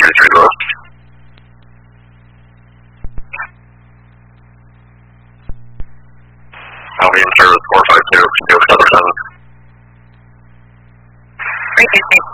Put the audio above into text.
330. I'll be in service 452, 7. Frequency